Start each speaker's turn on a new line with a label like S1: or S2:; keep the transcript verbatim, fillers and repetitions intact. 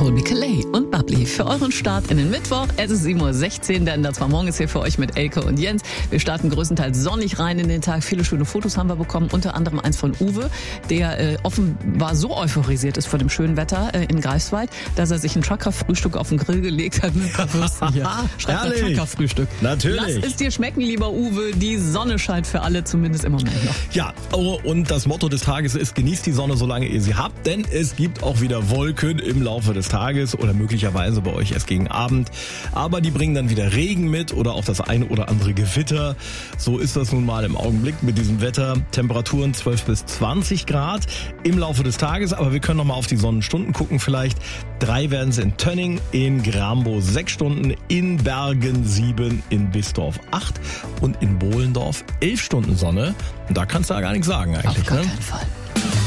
S1: Colby Calais und Bubbly für euren Start in den Mittwoch. Es ist sieben Uhr sechzehn, denn das war morgens hier für euch mit Elke und Jens. Wir starten größtenteils sonnig rein in den Tag. Viele schöne Fotos haben wir bekommen, unter anderem eins von Uwe, der äh, offenbar so euphorisiert ist vor dem schönen Wetter äh, in Greifswald, dass er sich ein Trucker-Frühstück auf den Grill gelegt hat mit ein paar Würstchen hier. Schreibt ein Trucker-Frühstück.
S2: Natürlich.
S1: Lass es dir schmecken, lieber Uwe. Die Sonne scheint für alle, zumindest im Moment noch.
S2: Ja, oh, und das Motto des Tages ist, genießt die Sonne, solange ihr sie habt, denn es gibt auch wieder Wolken im Laufe des Tages oder möglicherweise bei euch erst gegen Abend. Aber die bringen dann wieder Regen mit oder auch das eine oder andere Gewitter. So ist das nun mal im Augenblick mit diesem Wetter. Temperaturen zwölf bis zwanzig Grad im Laufe des Tages. Aber wir können noch mal auf die Sonnenstunden gucken vielleicht. Drei werden es in Tönning, in Grambo sechs Stunden, in Bergen sieben, in Bistorf acht und in Bohlendorf elf Stunden Sonne. Und da kannst du ja gar nichts sagen eigentlich.
S1: Auf gar
S2: ne?
S1: keinen Fall.